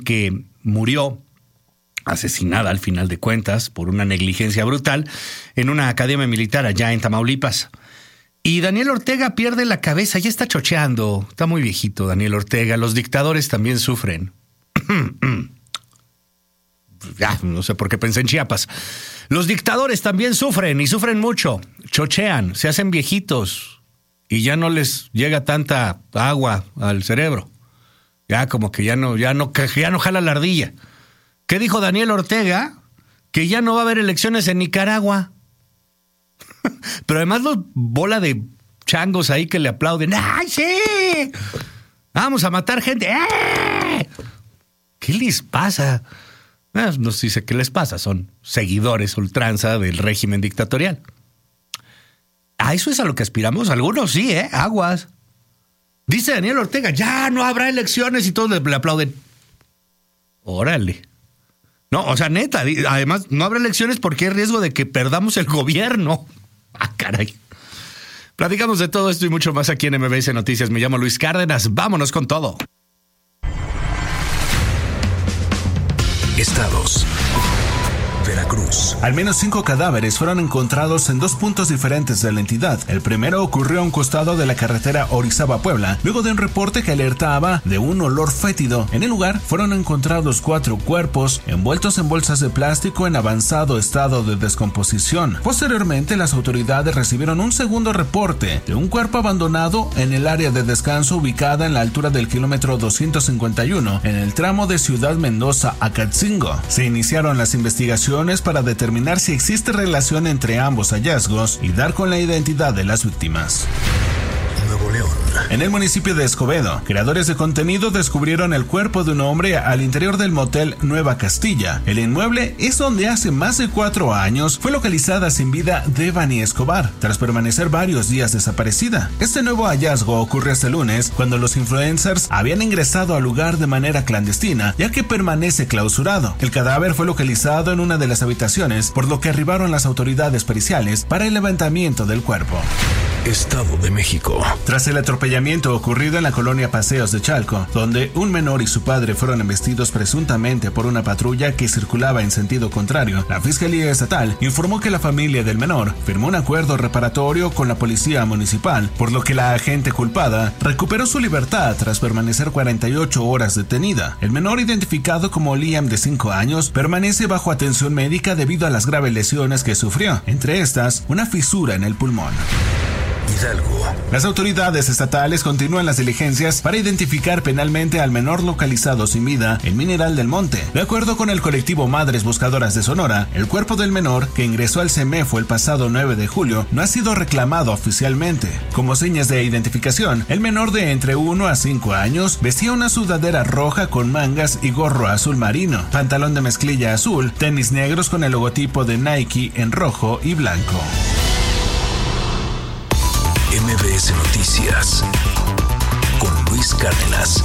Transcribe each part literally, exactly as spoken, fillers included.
que murió asesinada al final de cuentas por una negligencia brutal en una academia militar allá en Tamaulipas. Y Daniel Ortega pierde la cabeza, ya está chocheando, está muy viejito Daniel Ortega, los dictadores también sufren. Ya, no sé por qué pensé en Chiapas. Los dictadores también sufren y sufren mucho, chochean, se hacen viejitos y ya no les llega tanta agua al cerebro. Ya como que ya no, ya no, que ya no jala la ardilla. ¿Qué dijo Daniel Ortega? Que ya no va a haber elecciones en Nicaragua. Pero además los bola de changos ahí que le aplauden. ¡Ay, sí! Vamos a matar gente. ¡Eh! ¿Qué les pasa? No sé si qué les pasa. Son seguidores ultranza del régimen dictatorial. ¿A eso es a lo que aspiramos? Algunos sí, ¿eh? Aguas. Dice Daniel Ortega, ya no habrá elecciones y todos le, le aplauden. Órale. No, o sea, neta, además no habrá elecciones porque hay riesgo de que perdamos el gobierno. Ah, caray. Platicamos de todo esto y mucho más aquí en M B S Noticias. Me llamo Luis Cárdenas. Vámonos con todo. Estados. Veracruz. Al menos cinco cadáveres fueron encontrados en dos puntos diferentes de la entidad. El primero ocurrió a un costado de la carretera Orizaba-Puebla, luego de un reporte que alertaba de un olor fétido. En el lugar fueron encontrados cuatro cuerpos envueltos en bolsas de plástico en avanzado estado de descomposición. Posteriormente, las autoridades recibieron un segundo reporte de un cuerpo abandonado en el área de descanso ubicada en la altura del kilómetro doscientos cincuenta y uno, en el tramo de Ciudad Mendoza a Catzingo. Se iniciaron las investigaciones para determinar si existe relación entre ambos hallazgos y dar con la identidad de las víctimas. Nuevo León. En el municipio de Escobedo, creadores de contenido descubrieron el cuerpo de un hombre al interior del motel Nueva Castilla. El inmueble es donde hace más de cuatro años fue localizada sin vida Devani Escobar, tras permanecer varios días desaparecida. Este nuevo hallazgo ocurrió este lunes, cuando los influencers habían ingresado al lugar de manera clandestina, ya que permanece clausurado. El cadáver fue localizado en una de las habitaciones, por lo que arribaron las autoridades periciales para el levantamiento del cuerpo. Estado de México. Tras el atropellamiento ocurrido en la colonia Paseos de Chalco, donde un menor y su padre fueron embestidos presuntamente por una patrulla que circulaba en sentido contrario, la Fiscalía Estatal informó que la familia del menor firmó un acuerdo reparatorio con la Policía Municipal, por lo que la agente culpada recuperó su libertad tras permanecer cuarenta y ocho horas detenida. El menor, identificado como Liam, de cinco años, permanece bajo atención médica debido a las graves lesiones que sufrió, entre estas una fisura en el pulmón. Hidalgo. Las autoridades estatales continúan las diligencias para identificar penalmente al menor localizado sin vida en Mineral del Monte. De acuerdo con el colectivo Madres Buscadoras de Sonora, el cuerpo del menor, que ingresó al CEMEFO el pasado nueve de julio, no ha sido reclamado oficialmente. Como señas de identificación, el menor de entre uno a cinco años vestía una sudadera roja con mangas y gorro azul marino, pantalón de mezclilla azul, tenis negros con el logotipo de Nike en rojo y blanco. M B S Noticias con Luis Cárdenas.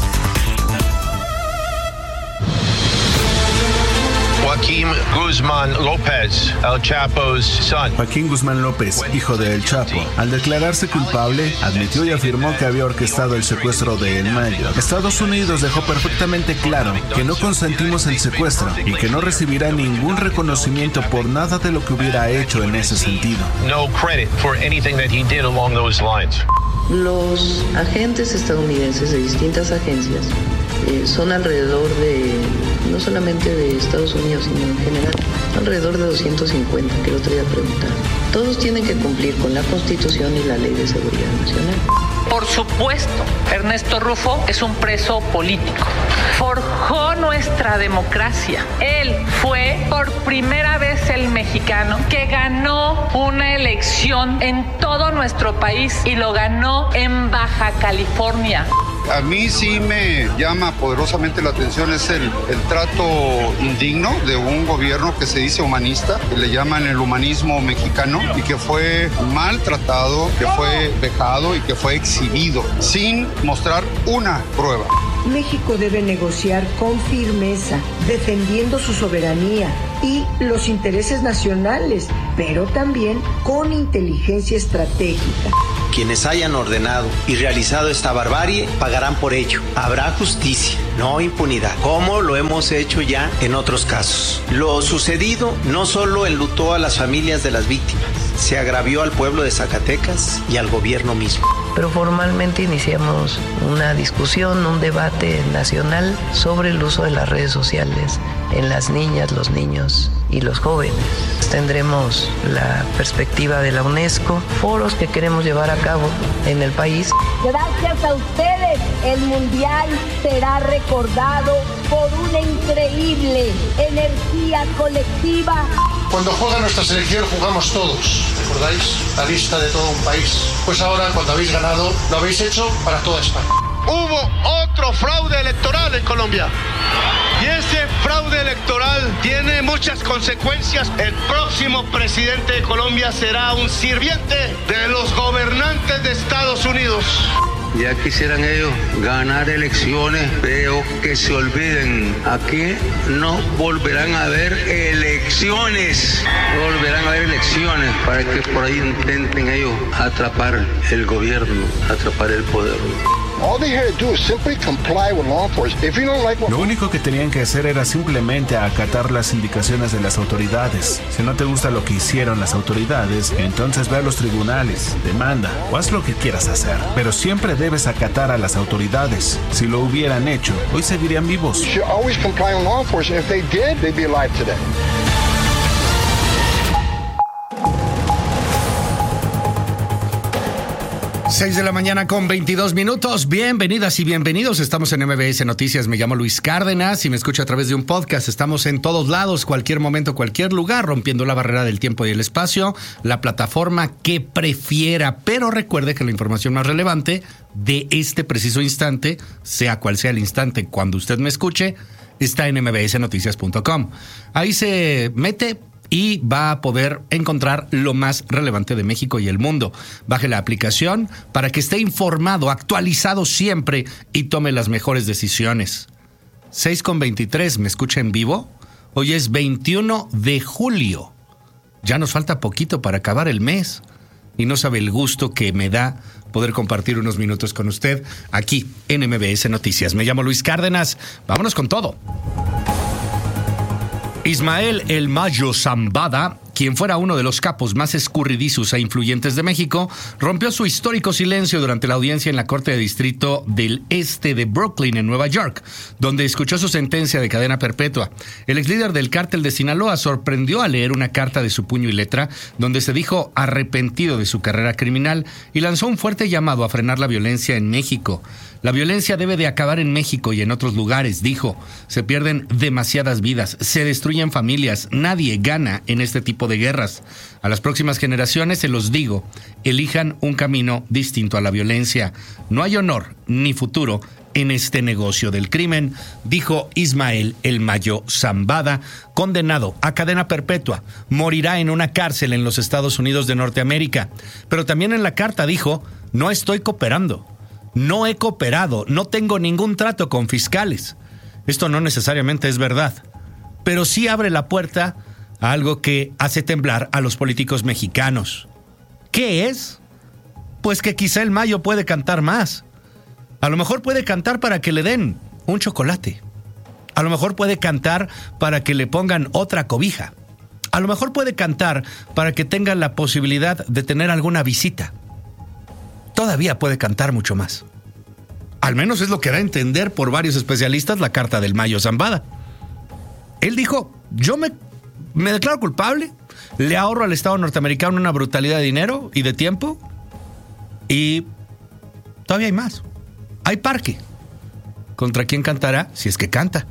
Joaquín Guzmán López, El Chapo's son. Joaquín Guzmán López, hijo de El Chapo, al declararse culpable, admitió y afirmó que había orquestado el secuestro de El Mayo. Estados Unidos dejó perfectamente claro que no consentimos el secuestro y que no recibirá ningún reconocimiento por nada de lo que hubiera hecho en ese sentido. No credit for anything that he did along those lines. Los agentes estadounidenses de distintas agencias eh, son alrededor de, no solamente de Estados Unidos, sino en general, alrededor de doscientos cincuenta, que el otro día preguntaron. Todos tienen que cumplir con la Constitución y la Ley de Seguridad Nacional. Por supuesto, Ernesto Rufo es un preso político. Forjó nuestra democracia. Él fue por primera vez el mexicano que ganó una elección en todo nuestro país y lo ganó en Baja California. A mí sí me llama poderosamente la atención es el, el trato indigno de un gobierno que se dice humanista, que le llaman el humanismo mexicano, y que fue maltratado, que fue vejado y que fue exhibido sin mostrar una prueba. México debe negociar con firmeza, defendiendo su soberanía y los intereses nacionales, pero también con inteligencia estratégica. Quienes hayan ordenado y realizado esta barbarie pagarán por ello. Habrá justicia. no impunidad, como lo hemos hecho ya en otros casos. Lo sucedido no solo enlutó a las familias de las víctimas, se agravió al pueblo de Zacatecas y al gobierno mismo. Pero formalmente iniciamos una discusión, un debate nacional sobre el uso de las redes sociales en las niñas, los niños y los jóvenes. Tendremos la perspectiva de la UNESCO, foros que queremos llevar a cabo en el país. Gracias a ustedes, el Mundial será recordado por una increíble energía colectiva. Cuando juega nuestra selección jugamos todos, ¿recordáis? La lista de todo un país. Pues ahora, cuando habéis ganado, lo habéis hecho para toda España. Hubo otro fraude electoral en Colombia. Y ese fraude electoral tiene muchas consecuencias. El próximo presidente de Colombia será un sirviente de los gobernantes de Estados Unidos. Ya quisieran ellos ganar elecciones, pero que se olviden, aquí no volverán a haber elecciones, no volverán a haber elecciones para que por ahí intenten ellos atrapar el gobierno, atrapar el poder. Lo único que tenían que hacer era simplemente acatar las indicaciones de las autoridades. Si no te gusta lo que hicieron las autoridades, entonces ve a los tribunales, demanda o haz lo que quieras hacer. Pero siempre debes acatar a las autoridades. Si lo hubieran hecho, hoy seguirían vivos. seis de la mañana con veintidós minutos. Bienvenidas y bienvenidos. Estamos en M B S Noticias. Me llamo Luis Cárdenas y me escucho a través de un podcast. Estamos en todos lados, cualquier momento, cualquier lugar, rompiendo la barrera del tiempo y el espacio, la plataforma que prefiera. Pero recuerde que la información más relevante de este preciso instante, sea cual sea el instante cuando usted me escuche, está en m b s noticias punto com. Ahí se mete y va a poder encontrar lo más relevante de México y el mundo. Baje la aplicación para que esté informado, actualizado siempre y tome las mejores decisiones. seis con veintitrés, ¿me escucha en vivo? Hoy es veintiuno de julio. Ya nos falta poquito para acabar el mes. Y no sabe el gusto que me da poder compartir unos minutos con usted aquí en M B S Noticias. Me llamo Luis Cárdenas. Vámonos con todo. Ismael El Mayo Zambada, quien fuera uno de los capos más escurridizos e influyentes de México, rompió su histórico silencio durante la audiencia en la Corte de Distrito del Este de Brooklyn, en Nueva York, donde escuchó su sentencia de cadena perpetua. El ex líder del cártel de Sinaloa sorprendió al leer una carta de su puño y letra, donde se dijo arrepentido de su carrera criminal y lanzó un fuerte llamado a frenar la violencia en México. La violencia debe de acabar en México y en otros lugares, dijo. Se pierden demasiadas vidas, se destruyen familias, nadie gana en este tipo de guerras. A las próximas generaciones se los digo, elijan un camino distinto a la violencia. No hay honor ni futuro en este negocio del crimen, dijo Ismael El Mayo Zambada, condenado a cadena perpetua. Morirá en una cárcel en los Estados Unidos de Norteamérica. Pero también en la carta dijo, no estoy cooperando. No he cooperado, no tengo ningún trato con fiscales. Esto no necesariamente es verdad, pero sí abre la puerta a algo que hace temblar a los políticos mexicanos. ¿Qué es? Pues que quizá el Mayo puede cantar más. A lo mejor puede cantar para que le den un chocolate. A lo mejor puede cantar para que le pongan otra cobija. A lo mejor puede cantar para que tengan la posibilidad de tener alguna visita. Todavía puede cantar mucho más. Al menos es lo que da a entender por varios especialistas la carta del Mayo Zambada. Él dijo, yo me, me declaro culpable, le ahorro al Estado norteamericano una brutalidad de dinero y de tiempo, y todavía hay más. Hay parque. ¿Contra quién cantará? Si es que canta.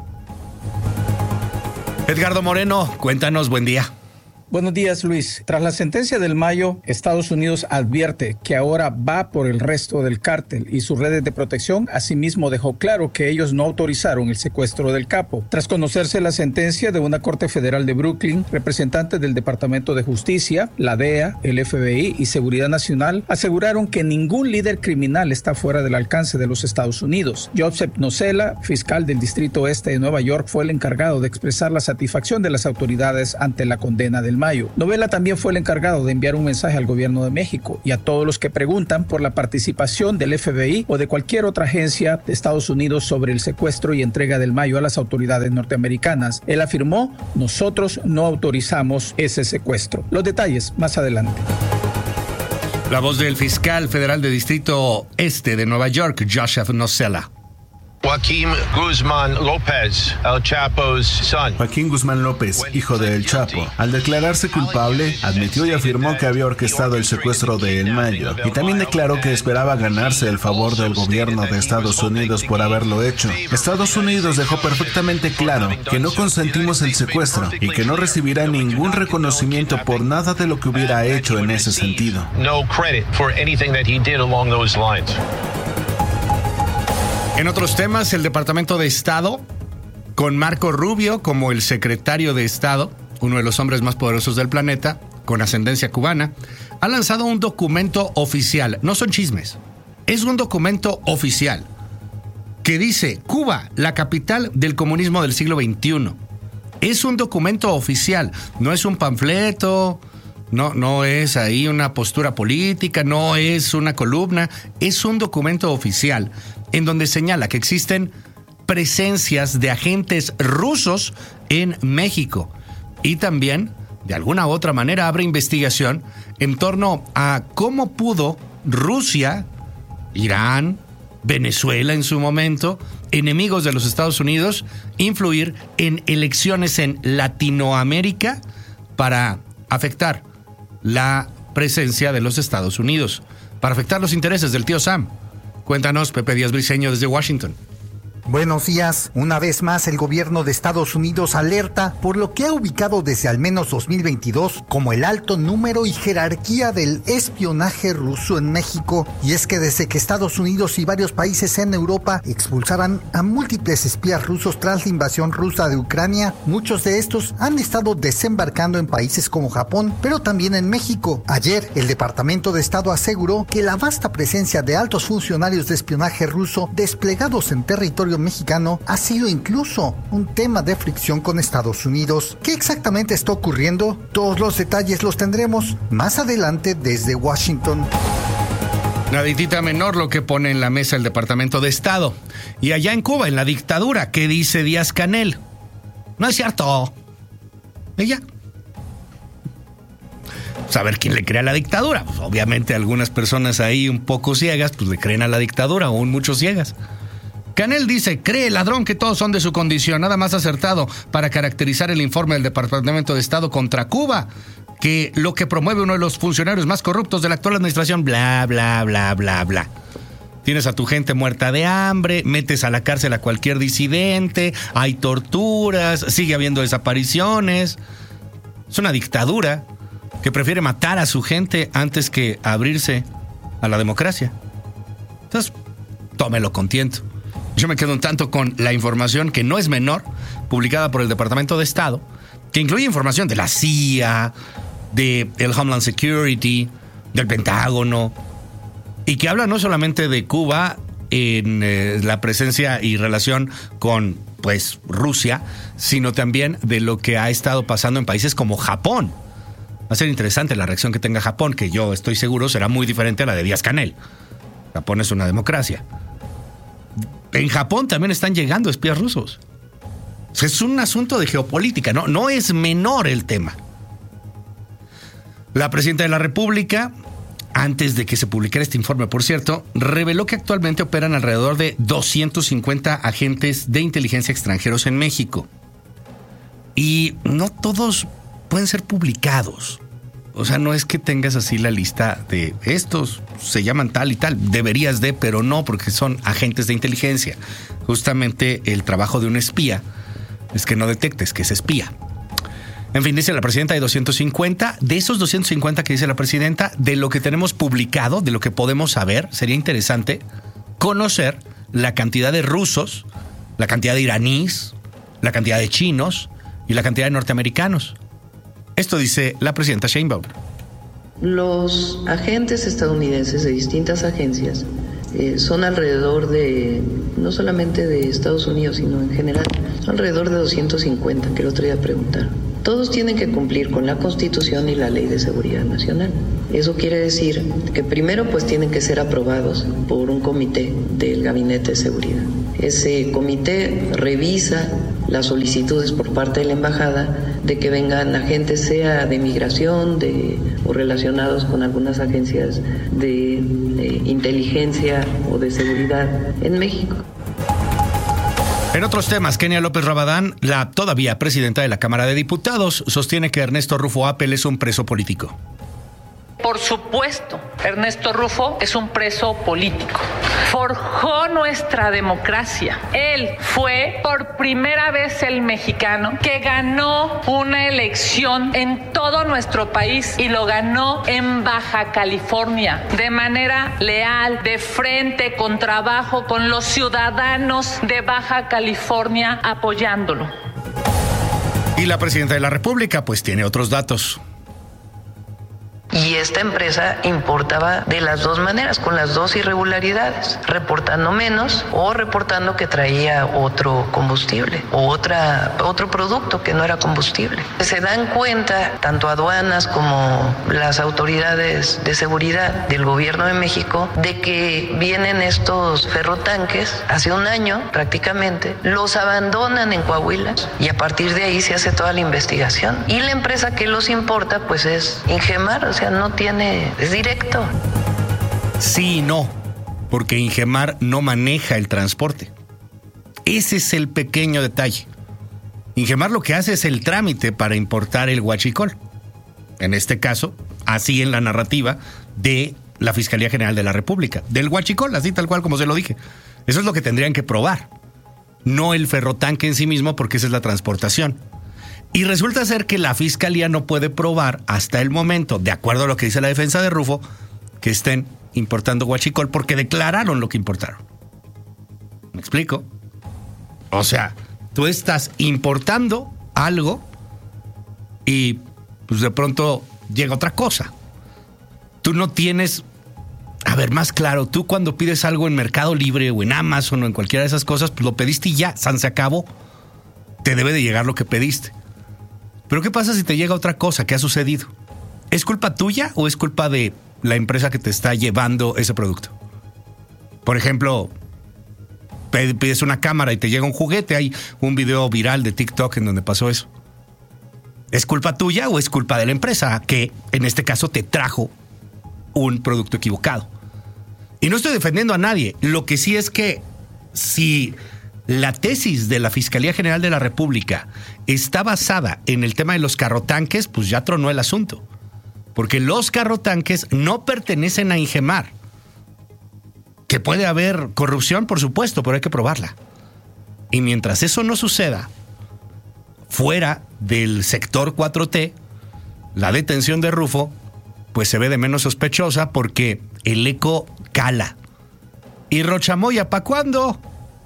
Edgardo Moreno, cuéntanos, buen día. Buenos días, Luis. Tras la sentencia del Mayo, Estados Unidos advierte que ahora va por el resto del cártel y sus redes de protección. Asimismo, dejó claro que ellos no autorizaron el secuestro del capo. Tras conocerse la sentencia de una Corte Federal de Brooklyn, representantes del Departamento de Justicia, la D E A, el F B I y Seguridad Nacional aseguraron que ningún líder criminal está fuera del alcance de los Estados Unidos. Joseph Nocella, fiscal del Distrito Este de Nueva York, fue el encargado de expresar la satisfacción de las autoridades ante la condena del del Mayo. Novela también fue el encargado de enviar un mensaje al gobierno de México y a todos los que preguntan por la participación del F B I o de cualquier otra agencia de Estados Unidos sobre el secuestro y entrega del Mayo a las autoridades norteamericanas. Él afirmó: nosotros no autorizamos ese secuestro. Los detalles más adelante. La voz del fiscal federal de Distrito Este de Nueva York, Joseph Nocella. Joaquín Guzmán López, El Chapo's son. Joaquín Guzmán López, hijo de El Chapo, al declararse culpable, admitió y afirmó que había orquestado el secuestro de El Mayo, y también declaró que esperaba ganarse el favor del gobierno de Estados Unidos por haberlo hecho. Estados Unidos dejó perfectamente claro que no consentimos el secuestro y que no recibirá ningún reconocimiento por nada de lo que hubiera hecho en ese sentido. No credit for anything that he did along those lines. En otros temas, el Departamento de Estado, con Marco Rubio como el secretario de Estado, uno de los hombres más poderosos del planeta, con ascendencia cubana, ha lanzado un documento oficial. No son chismes, es un documento oficial que dice: Cuba, la capital del comunismo del siglo veintiuno. Es un documento oficial, no es un panfleto, no, no es ahí una postura política, no es una columna, es un documento oficial en donde señala que existen presencias de agentes rusos en México y también, de alguna u otra manera, abre investigación en torno a cómo pudo Rusia, Irán, Venezuela en su momento, enemigos de los Estados Unidos, influir en elecciones en Latinoamérica para afectar la presencia de los Estados Unidos, para afectar los intereses del tío Sam. Cuéntanos, Pepe Díaz Briceño, desde Washington. Buenos días. Una vez más, el gobierno de Estados Unidos alerta por lo que ha ubicado desde al menos dos mil veintidós como el alto número y jerarquía del espionaje ruso en México. Y es que desde que Estados Unidos y varios países en Europa expulsaran a múltiples espías rusos tras la invasión rusa de Ucrania, muchos de estos han estado desembarcando en países como Japón, pero también en México. Ayer, el Departamento de Estado aseguró que la vasta presencia de altos funcionarios de espionaje ruso desplegados en territorio mexicano ha sido incluso un tema de fricción con Estados Unidos. ¿Qué exactamente está ocurriendo? Todos los detalles los tendremos más adelante desde Washington. Naditita menor lo que pone en la mesa el Departamento de Estado. Y allá en Cuba, en la dictadura, ¿qué dice Díaz-Canel? No es cierto. Ella. Saber quién le cree a la dictadura. Pues obviamente algunas personas ahí un poco ciegas, pues le creen a la dictadura, aún muchos ciegas. Canel dice: cree el ladrón que todos son de su condición, nada más acertado para caracterizar el informe del Departamento de Estado contra Cuba, que lo que promueve uno de los funcionarios más corruptos de la actual administración, bla, bla, bla, bla, bla. Tienes a tu gente muerta de hambre, metes a la cárcel a cualquier disidente, hay torturas, sigue habiendo desapariciones. Es una dictadura que prefiere matar a su gente antes que abrirse a la democracia. Entonces, tómelo con tiento. Yo me quedo un tanto con la información, que no es menor, publicada por el Departamento de Estado, que incluye información de la C I A, de el Homeland Security, del Pentágono, y que habla no solamente de Cuba en eh, la presencia y relación con, pues, Rusia, sino también de lo que ha estado pasando en países como Japón. Va a ser interesante la reacción que tenga Japón, que yo estoy seguro será muy diferente a la de Díaz-Canel. Japón es una democracia. En Japón también están llegando espías rusos. O sea, es un asunto de geopolítica, ¿no? No es menor el tema. La presidenta de la República, antes de que se publicara este informe, por cierto, reveló que actualmente operan alrededor de doscientos cincuenta agentes de inteligencia extranjeros en México. Y no todos pueden ser publicados. O sea, no es que tengas así la lista de estos, se llaman tal y tal, deberías de, pero no, porque son agentes de inteligencia. Justamente el trabajo de un espía es que no detectes que es espía. En fin, dice la presidenta, hay doscientos cincuenta. De esos doscientos cincuenta que dice la presidenta, de lo que tenemos publicado, de lo que podemos saber, sería interesante conocer la cantidad de rusos, la cantidad de iraníes, la cantidad de chinos y la cantidad de norteamericanos. Esto dice la presidenta Sheinbaum. Los agentes estadounidenses de distintas agencias eh, son alrededor de, no solamente de Estados Unidos, sino en general, son alrededor de doscientos cincuenta, que el otro día preguntaron. Todos tienen que cumplir con la Constitución y la Ley de Seguridad Nacional. Eso quiere decir que primero pues tienen que ser aprobados por un comité del Gabinete de Seguridad. Ese comité revisa las solicitudes por parte de la embajada de que vengan agentes, sea de migración de, o relacionados con algunas agencias de, de inteligencia o de seguridad en México. En otros temas, Kenia López Rabadán, la todavía presidenta de la Cámara de Diputados, sostiene que Ernesto Rufo Appel es un preso político. Por supuesto, Ernesto Rufo es un preso político. Forjó nuestra democracia. Él fue por primera vez el mexicano que ganó una elección en todo nuestro país y lo ganó en Baja California de manera leal, de frente, con trabajo, con los ciudadanos de Baja California apoyándolo. Y la presidenta de la República pues tiene otros datos. Y esta empresa importaba de las dos maneras, con las dos irregularidades, reportando menos o reportando que traía otro combustible o otra, otro producto que no era combustible. Se dan cuenta, tanto aduanas como las autoridades de seguridad del gobierno de México, de que vienen estos ferrotanques, hace un año prácticamente, los abandonan en Coahuila y a partir de ahí se hace toda la investigación. Y la empresa que los importa pues es Ingemar, o sea, no tiene, es directo. Sí y no, porque Ingemar no maneja el transporte. Ese es el pequeño detalle. Ingemar lo que hace es el trámite para importar el huachicol. En este caso, así en la narrativa de la Fiscalía General de la República. Del huachicol, así tal cual como se lo dije. Eso es lo que tendrían que probar. No el ferrotanque en sí mismo, porque esa es la transportación. Y resulta ser que la Fiscalía no puede probar hasta el momento, de acuerdo a lo que dice la defensa de Rufo, que estén importando huachicol porque declararon lo que importaron. ¿Me explico? O sea, tú estás importando algo y pues de pronto llega otra cosa. Tú no tienes... A ver, más claro, tú cuando pides algo en Mercado Libre o en Amazon o en cualquiera de esas cosas, pues lo pediste y ya, san se acabó. Te debe de llegar lo que pediste. Pero ¿qué pasa si te llega otra cosa? ¿Qué ha sucedido? ¿Es culpa tuya o es culpa de la empresa que te está llevando ese producto? Por ejemplo, pides una cámara y te llega un juguete. Hay un video viral de TikTok en donde pasó eso. ¿Es culpa tuya o es culpa de la empresa que en este caso te trajo un producto equivocado? Y no estoy defendiendo a nadie. Lo que sí es que si la tesis de la Fiscalía General de la República está basada en el tema de los carrotanques, pues ya tronó el asunto. Porque los carrotanques no pertenecen a Ingemar. Que puede haber corrupción, por supuesto, pero hay que probarla. Y mientras eso no suceda, fuera del sector cuatro T, la detención de Rufo, pues se ve de menos sospechosa porque el eco cala. ¿Y Rochamoya para cuándo?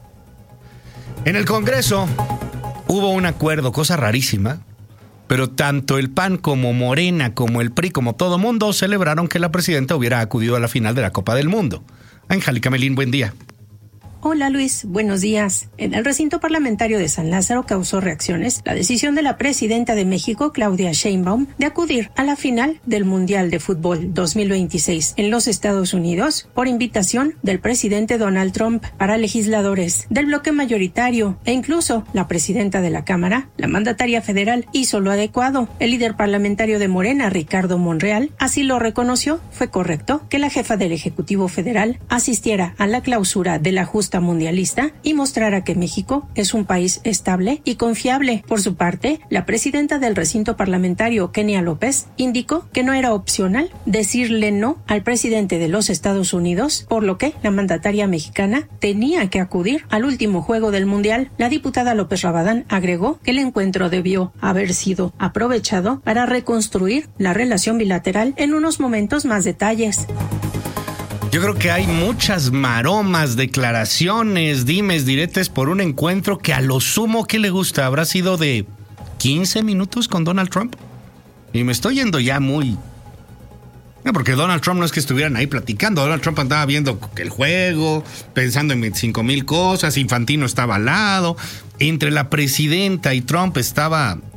En el Congreso hubo un acuerdo, cosa rarísima, pero tanto el P A N como Morena, como el P R I, como todo mundo celebraron que la presidenta hubiera acudido a la final de la Copa del Mundo. Angélica Melín, buen día. Hola Luis, buenos días. En el recinto parlamentario de San Lázaro causó reacciones la decisión de la presidenta de México, Claudia Sheinbaum, de acudir a la final del Mundial de Fútbol dos mil veintiséis en los Estados Unidos por invitación del presidente Donald Trump. Para legisladores del bloque mayoritario e incluso la presidenta de la Cámara, la mandataria federal hizo lo adecuado. El líder parlamentario de Morena, Ricardo Monreal, así lo reconoció. Fue correcto que la jefa del Ejecutivo Federal asistiera a la clausura de la justa mundialista y mostrara que México es un país estable y confiable. Por su parte, la presidenta del recinto parlamentario, Kenia López, indicó que no era opcional decirle no al presidente de los Estados Unidos, por lo que la mandataria mexicana tenía que acudir al último juego del Mundial. La diputada López Rabadán agregó que el encuentro debió haber sido aprovechado para reconstruir la relación bilateral. En unos momentos más detalles. Yo creo que hay muchas maromas, declaraciones, dimes, diretes por un encuentro que a lo sumo, ¿qué le gusta? ¿Habrá sido de quince minutos con Donald Trump? Y me estoy yendo ya muy... No, porque Donald Trump no es que estuvieran ahí platicando. Donald Trump andaba viendo el juego, pensando en veinticinco mil cosas. Infantino estaba al lado. Entre la presidenta y Trump estaba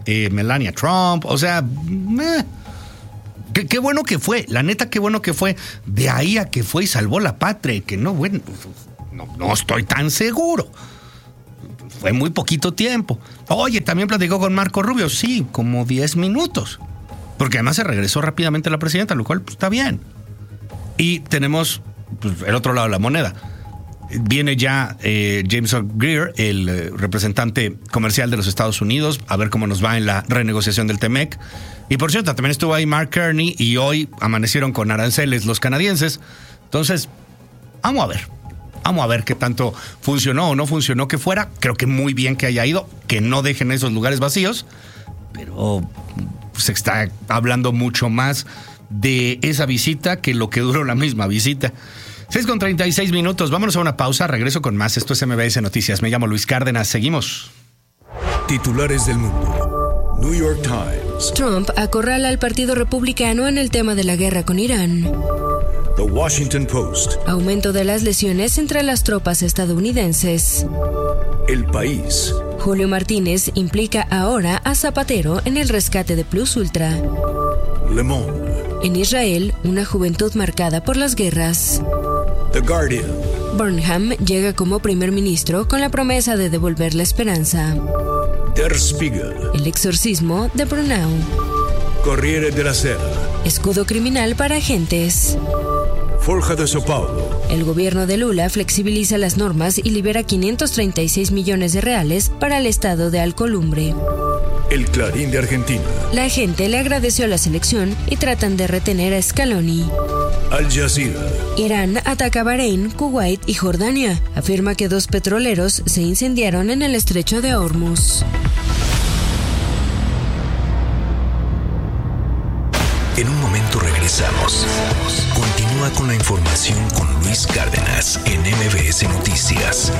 eh, Melania Trump, o sea, eh, qué, qué bueno que fue, la neta, qué bueno que fue. De ahí a que fue y salvó la patria, y que no, bueno, no, no estoy tan seguro. Fue muy poquito tiempo. Oye, también platicó con Marco Rubio, sí, como diez minutos. Porque además se regresó rápidamente la presidenta, lo cual pues, está bien. Y tenemos pues, el otro lado de la moneda. Viene ya eh, Jameson Greer, el eh, representante comercial de los Estados Unidos, a ver cómo nos va en la renegociación del T M E C. Y por cierto, también estuvo ahí Mark Carney y hoy amanecieron con aranceles los canadienses. Entonces, vamos a ver. Vamos a ver qué tanto funcionó o no funcionó que fuera. Creo que muy bien que haya ido, que no dejen esos lugares vacíos. Pero se está hablando mucho más de esa visita que lo que duró la misma visita. seis con treinta y seis minutos, vámonos a una pausa, regreso con más. Esto es M B S Noticias, me llamo Luis Cárdenas, seguimos. Titulares del mundo. New York Times. Trump acorrala al Partido Republicano en el tema de la guerra con Irán. The Washington Post. Aumento de las lesiones entre las tropas estadounidenses. El País. Julio Martínez implica ahora a Zapatero en el rescate de Plus Ultra. Le Monde. En Israel, una juventud marcada por las guerras. The Guardian. Burnham llega como primer ministro con la promesa de devolver la esperanza. Der Spiegel. El exorcismo de Brunau. Corriere della Sera. Escudo criminal para agentes. Folha de São Paulo. El gobierno de Lula flexibiliza las normas y libera quinientos treinta y seis millones de reales para el estado de Alcolumbre. El Clarín de Argentina. La gente le agradeció la selección y tratan de retener a Scaloni. Al Jazeera. Irán ataca Bahrein, Kuwait y Jordania. Afirma que dos petroleros se incendiaron en el estrecho de Hormuz. En un momento regresamos. Continúa con la información con Luis Cárdenas en M B S Noticias.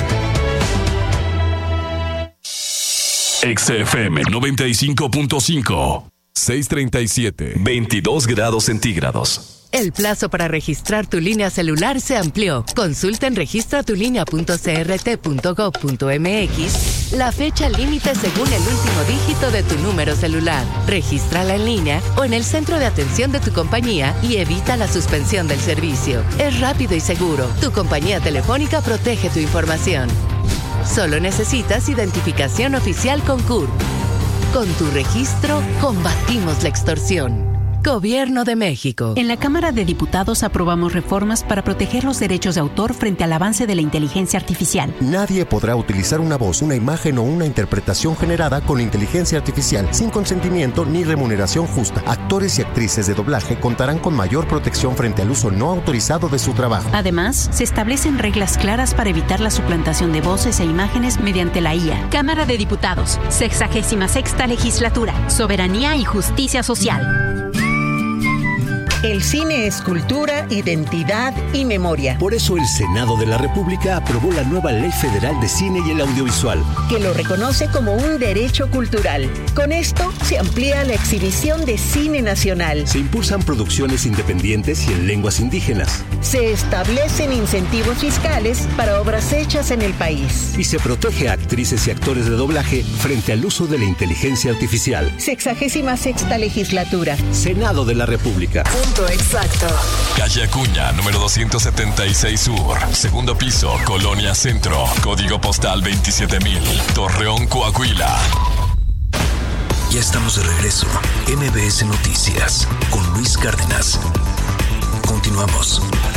X F M noventa y cinco punto cinco. seiscientos treinta y siete. veintidós grados centígrados. El plazo para registrar tu línea celular se amplió. Consulta en registra tu línea punto c r t punto gov punto m x la fecha límite según el último dígito de tu número celular. Regístrala en línea o en el centro de atención de tu compañía y evita la suspensión del servicio. Es rápido y seguro. Tu compañía telefónica protege tu información. Solo necesitas identificación oficial con C U R P. Con tu registro, combatimos la extorsión. Gobierno de México. En la Cámara de Diputados aprobamos reformas para proteger los derechos de autor frente al avance de la inteligencia artificial. Nadie podrá utilizar una voz, una imagen o una interpretación generada con inteligencia artificial sin consentimiento ni remuneración justa. Actores y actrices de doblaje contarán con mayor protección frente al uso no autorizado de su trabajo. Además, se establecen reglas claras para evitar la suplantación de voces e imágenes mediante la I A. Cámara de Diputados, sexagésima sexta legislatura, soberanía y justicia social. El cine es cultura, identidad y memoria. Por eso el Senado de la República aprobó la nueva Ley Federal de Cine y el Audiovisual, que lo reconoce como un derecho cultural. Con esto se amplía la exhibición de cine nacional. Se impulsan producciones independientes y en lenguas indígenas. Se establecen incentivos fiscales para obras hechas en el país. Y se protege a actrices y actores de doblaje frente al uso de la inteligencia artificial. Sexagésima sexta legislatura. Senado de la República. Exacto. Calle Acuña, número doscientos setenta y seis Sur. Segundo piso, Colonia Centro. Código postal veintisiete mil. Torreón, Coahuila. Ya estamos de regreso. M B S Noticias con Luis Cárdenas. Continuamos.